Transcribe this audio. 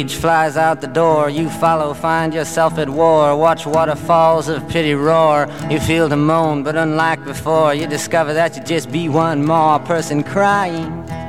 Flies out the door, you follow, find yourself at war. Watch waterfalls of pity roar. You feel the moan, but unlike before, you discover that you just be one more person crying.